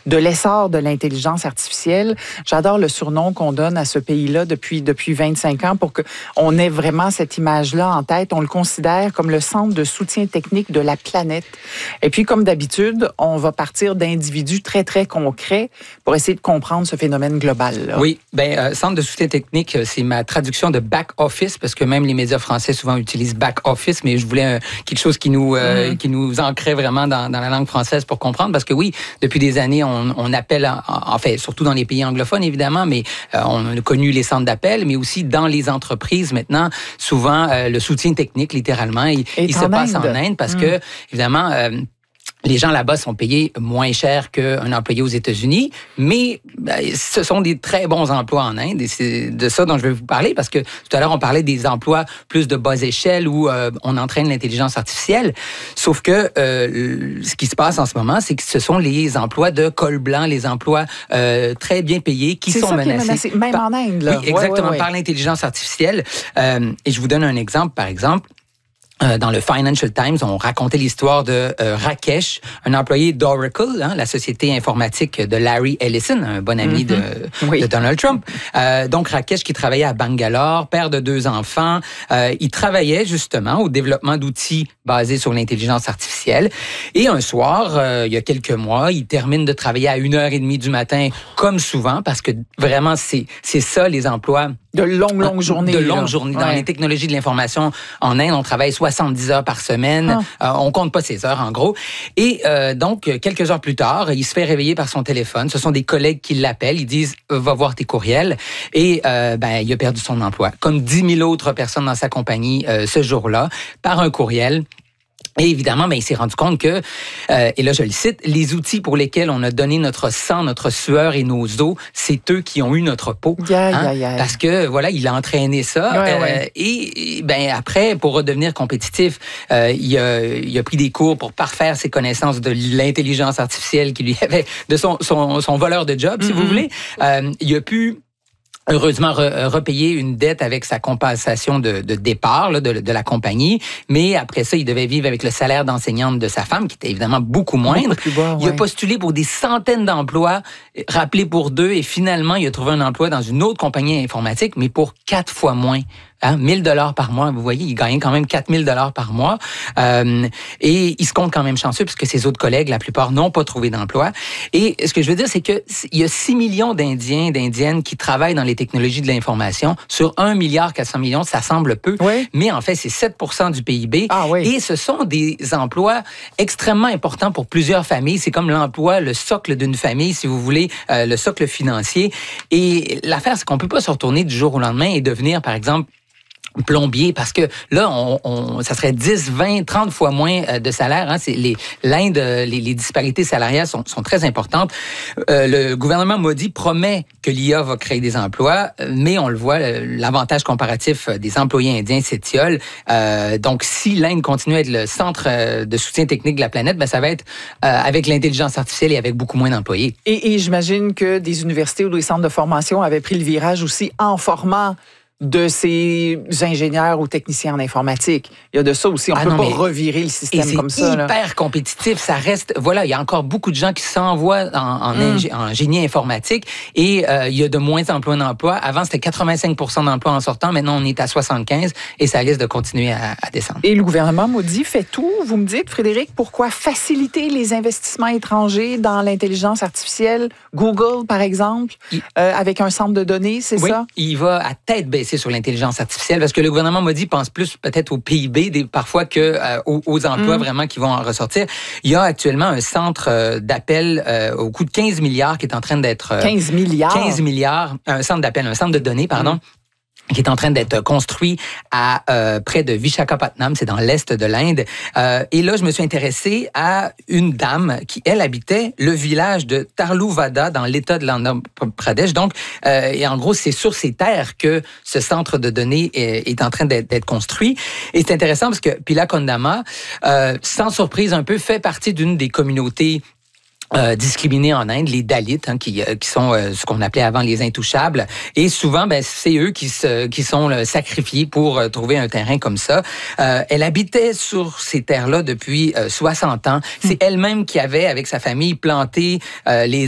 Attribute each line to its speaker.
Speaker 1: de l'essor de l'intelligence artificielle. J'adore le surnom qu'on donne à ce pays-là depuis 25 ans pour qu'on ait vraiment cette image-là en tête. On le considère comme le centre de soutien technique de la planète. Et puis, comme d'habitude, on va partir d'individus très, très concrets pour essayer de comprendre ce phénomène global-là.
Speaker 2: Oui, centre de soutien technique, c'est ma traduction de back office, parce que même les médias français souvent utilisent back office, mais je voulais quelque chose qui nous ancrait vraiment dans la langue française pour comprendre, parce que oui, depuis des années, on appelle, en fait, surtout dans les pays anglophones, évidemment, mais on a connu les centres d'appel, mais aussi dans les entreprises, maintenant, souvent, le soutien technique, littéralement, il se passe en Inde, parce que, évidemment, les gens là-bas sont payés moins cher qu'un employé aux États-Unis, mais ce sont des très bons emplois en Inde, et c'est de ça dont je vais vous parler, parce que tout à l'heure, on parlait des emplois plus de bas échelle où on entraîne l'intelligence artificielle, sauf que ce qui se passe en ce moment, c'est que ce sont les emplois de col blanc, les emplois très bien payés qui sont menacés.
Speaker 1: Même en Inde, là.
Speaker 2: Oui, exactement, par l'intelligence artificielle. Et je vous donne un exemple, par exemple. Dans le Financial Times, on racontait l'histoire de Rakesh, un employé d'Oracle, la société informatique de Larry Ellison, un bon ami de Donald Trump. Donc Rakesh qui travaillait à Bangalore, père de 2 enfants, il travaillait justement au développement d'outils basés sur l'intelligence artificielle. Et un soir, il y a quelques mois, il termine de travailler à 1h30 du matin, comme souvent, parce que vraiment c'est ça les emplois.
Speaker 1: De longues journées.
Speaker 2: De longues journées. Dans les technologies de l'information en Inde, on travaille 70 heures par semaine. On compte pas ces heures, en gros. Et donc, quelques heures plus tard, il se fait réveiller par son téléphone. Ce sont des collègues qui l'appellent. Ils disent « Va voir tes courriels ». Et il a perdu son emploi. Comme 10 000 autres personnes dans sa compagnie ce jour-là, par un courriel. Et évidemment, il s'est rendu compte que, et là je le cite, les outils pour lesquels on a donné notre sang, notre sueur et nos os, c'est eux qui ont eu notre peau. Parce que, voilà, il a entraîné ça. Et après, pour redevenir compétitif, il a pris des cours pour parfaire ses connaissances de l'intelligence artificielle qui lui avait, de son voleur de job, si vous voulez. Il a pu heureusement repayer une dette avec sa compensation de départ là, de la compagnie, mais après ça, il devait vivre avec le salaire d'enseignante de sa femme, qui était évidemment beaucoup moindre. Il a postulé pour des centaines d'emplois, rappelé pour 2, et finalement, il a trouvé un emploi dans une autre compagnie informatique, mais pour 4 fois moins. 1 000 $ par mois, vous voyez, il gagnait quand même 4 000 $ par mois. Et il se compte quand même chanceux puisque ses autres collègues, la plupart, n'ont pas trouvé d'emploi. Et ce que je veux dire, c'est qu'il y a 6 millions d'Indiens et d'Indiennes qui travaillent dans les technologies de l'information. Sur 1,4 milliard, ça semble peu, mais en fait, c'est 7% du PIB. Et ce sont des emplois extrêmement importants pour plusieurs familles. C'est comme l'emploi, le socle d'une famille, si vous voulez, le socle financier. Et l'affaire, c'est qu'on peut pas se retourner du jour au lendemain et devenir, par exemple, plombier, parce que là, ça serait 10, 20, 30 fois moins de salaire. L'Inde, les disparités salariales sont très importantes. Le gouvernement Modi promet que l'IA va créer des emplois, mais on le voit, l'avantage comparatif des employés indiens s'étiole. Donc, si l'Inde continue à être le centre de soutien technique de la planète, ça va être avec l'intelligence artificielle et avec beaucoup moins d'employés.
Speaker 1: Et j'imagine que des universités ou des centres de formation avaient pris le virage aussi en formant de ces ingénieurs ou techniciens en informatique. Il y a de ça aussi. On peut pas revirer le système comme ça.
Speaker 2: C'est hyper compétitif. Ça reste... Voilà, il y a encore beaucoup de gens qui s'envoient en génie informatique et il y a de moins d'emploi. Avant, c'était 85% d'emplois en sortant. Maintenant, on est à 75% et ça risque de continuer à descendre.
Speaker 1: Et le gouvernement Modi fait tout, vous me dites, Frédéric, pourquoi faciliter les investissements étrangers dans l'intelligence artificielle? Google, par exemple, avec un centre de données, c'est ça? Oui,
Speaker 2: il va à tête baissée sur l'intelligence artificielle parce que le gouvernement Modi pense plus peut-être au PIB parfois que aux emplois vraiment qui vont en ressortir. Il y a actuellement un centre d'appel au coût de 15 milliards qui est en train d'être...
Speaker 1: 15 milliards?
Speaker 2: 15 milliards, un centre d'appel, un centre de données, pardon. Qui est en train d'être construit à près de Visakhapatnam, c'est dans l'est de l'Inde. Et là, je me suis intéressé à une dame qui, elle, habitait le village de Tarluvada dans l'État de l'Andhra Pradesh. Donc, et en gros, c'est sur ces terres que ce centre de données est en train d'être construit. Et c'est intéressant parce que Pila Kondama, sans surprise un peu, fait partie d'une des communautés discriminés en Inde, les Dalits, qui sont ce qu'on appelait avant les intouchables. Et souvent, c'est eux qui sont sacrifiés pour trouver un terrain comme ça. Elle habitait sur ces terres-là depuis 60 ans. C'est elle-même qui avait, avec sa famille, planté les